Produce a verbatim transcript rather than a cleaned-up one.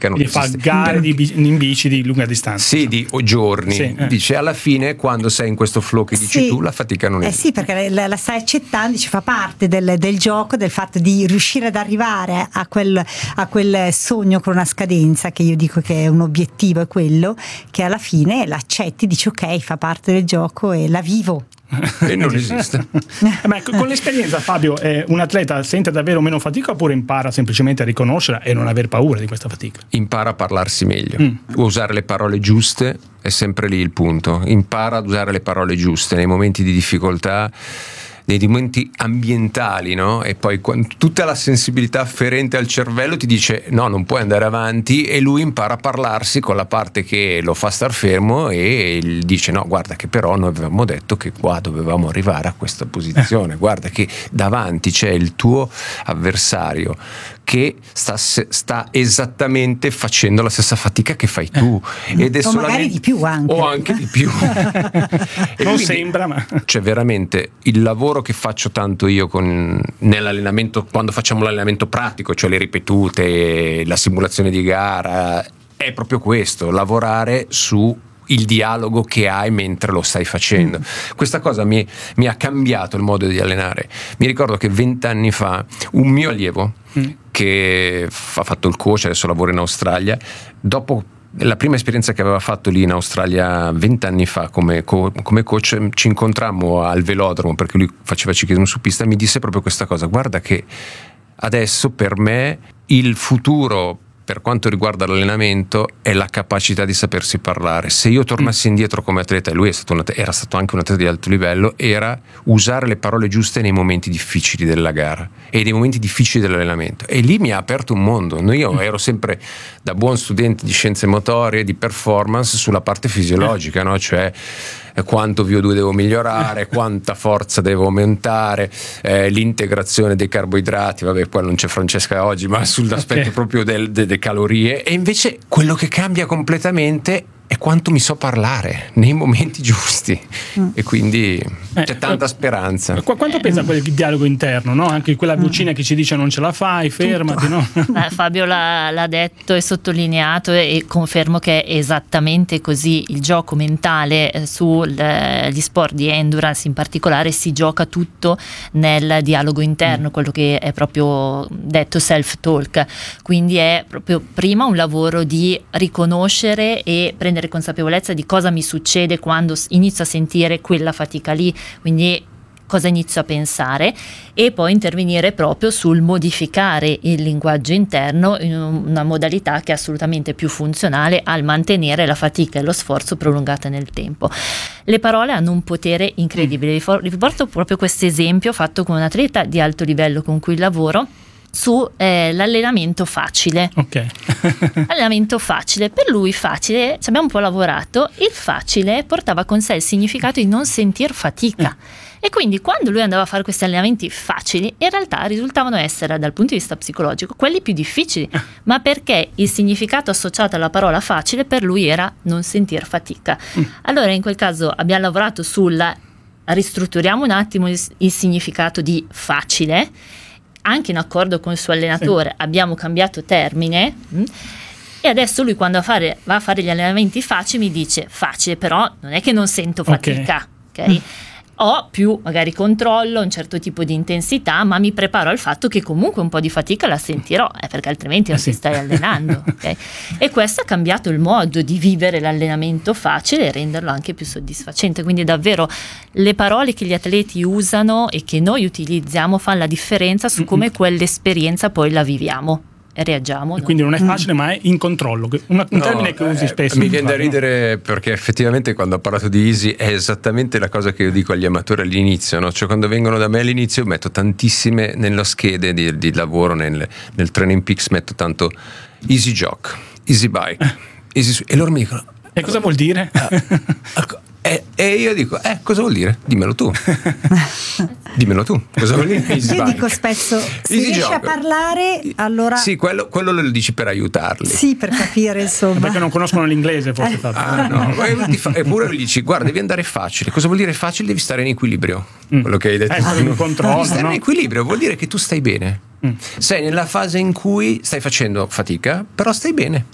faticano. Quindi fa gare di bici, in bici di lunga distanza. Sì, di o giorni. Sì, eh. Dice alla fine, quando sei in questo flow che dici sì. tu, la fatica non eh esiste. sì, perché la, la stai accettando, dice, fa parte del, del gioco, del fatto di riuscire ad arrivare a quel, a quel sogno con una scadenza, che io dico che è un obiettivo, è quello che alla fine l'accetti, dici ok, fa parte del gioco e la vivo. E non esiste. Ma con l'esperienza, Fabio, eh, un atleta sente davvero meno fatica oppure impara semplicemente a riconoscerla e non aver paura di questa fatica? Impara a parlarsi meglio, Mm. usare le parole giuste, è sempre lì il punto. Impara ad usare le parole giuste nei momenti di difficoltà, nei momenti ambientali, no? E poi quando tutta la sensibilità afferente al cervello ti dice no, non puoi andare avanti, e lui impara a parlarsi con la parte che lo fa star fermo e gli dice no, guarda che però noi avevamo detto che qua dovevamo arrivare a questa posizione, guarda che davanti c'è il tuo avversario che sta, sta esattamente facendo la stessa fatica che fai tu, ed è o solamente, magari di più anche o anche di più. E Non quindi sembra, ma c'è veramente il lavoro che faccio tanto io con, nell'allenamento, quando facciamo l'allenamento pratico, cioè le ripetute, la simulazione di gara, è proprio questo, lavorare su il dialogo che hai mentre lo stai facendo. Mm. Questa cosa mi, mi ha cambiato il modo di allenare. Mi ricordo che vent'anni fa un mio allievo mm. che ha fatto il coach, adesso lavora in Australia, dopo la prima esperienza che aveva fatto lì in Australia vent'anni fa come, co- come coach, ci incontrammo al velodromo perché lui faceva ciclismo su pista, mi disse proprio questa cosa: guarda che adesso per me il futuro per quanto riguarda l'allenamento è la capacità di sapersi parlare. Se io tornassi indietro come atleta, e lui è stato un, era stato anche un atleta di alto livello, era usare le parole giuste nei momenti difficili della gara e nei momenti difficili dell'allenamento, e lì mi ha aperto un mondo. Io ero sempre, da buon studente di scienze motorie, di performance, sulla parte fisiologica, no? Cioè quanto V O due devo migliorare, quanta forza devo aumentare, eh, l'integrazione dei carboidrati, vabbè, poi non c'è Francesca oggi, ma sull'aspetto okay. proprio del, delle calorie. E invece quello che cambia completamente è quanto mi so parlare nei momenti giusti, mm. e quindi eh, c'è tanta speranza. Qu- quanto pesa quel dialogo interno, no? Anche quella vocina mm. che ci dice non ce la fai, fermati, no? Beh, Fabio l'ha, l'ha detto e sottolineato, e confermo che è esattamente così. Il gioco mentale eh, sugli sport di endurance in particolare si gioca tutto nel dialogo interno, mm. quello che è proprio detto self-talk. Quindi è proprio prima un lavoro di riconoscere e prendere consapevolezza di cosa mi succede quando inizio a sentire quella fatica lì, quindi cosa inizio a pensare, e poi intervenire proprio sul modificare il linguaggio interno in una modalità che è assolutamente più funzionale al mantenere la fatica e lo sforzo prolungata nel tempo. Le parole hanno un potere incredibile. Vi, for- vi porto proprio questo esempio fatto con un atleta di alto livello con cui lavoro, su eh, l'allenamento facile. Ok. Allenamento facile, per lui facile, ci abbiamo un po' lavorato, il facile portava con sé il significato di non sentir fatica. E quindi quando lui andava a fare questi allenamenti facili, in realtà risultavano essere, dal punto di vista psicologico, quelli più difficili, ma perché il significato associato alla parola facile per lui era non sentir fatica. Allora in quel caso abbiamo lavorato sulla ristrutturiamo un attimo il, il significato di facile, anche in accordo con il suo allenatore, sì. Abbiamo cambiato termine mh, e adesso lui quando va a, fare, va a fare gli allenamenti facili mi dice facile, però non è che non sento fatica, ok? okay? Ho più magari controllo, un certo tipo di intensità, ma mi preparo al fatto che comunque un po' di fatica la sentirò, eh, perché altrimenti non eh sì. ti stai allenando, okay? E questo ha cambiato il modo di vivere l'allenamento facile e renderlo anche più soddisfacente. Quindi davvero le parole che gli atleti usano e che noi utilizziamo fanno la differenza su come quell'esperienza poi la viviamo e reagiamo. E quindi non è facile, mm. ma è in controllo, un, un no, termine che usi eh, spesso. Mi viene da ridere perché effettivamente quando ho parlato di Easy è esattamente la cosa che io dico agli amatori all'inizio, no? Cioè quando vengono da me all'inizio metto tantissime nello schede di, di lavoro, nel, nel Training Peaks metto tanto Easy Jog, Easy Bike, easy, e loro mi dicono e cosa vuol dire? E, e io dico, eh, cosa vuol dire? Dimmelo tu. Dimmelo tu. Cosa vuol dire? Easy Io bike. dico spesso, se Easy riesci jog. a parlare, allora... Sì, quello, quello lo dici per aiutarli. Sì, per capire, insomma. Perché non conoscono l'inglese, forse. Eh. Ah, no. Eppure gli dici, guarda, devi andare facile. Cosa vuol dire facile? Devi stare in equilibrio. Mm. Quello che hai detto. Eh, in controllo, stare no? in equilibrio vuol dire che tu stai bene. Mm. Sei nella fase in cui stai facendo fatica, però stai bene.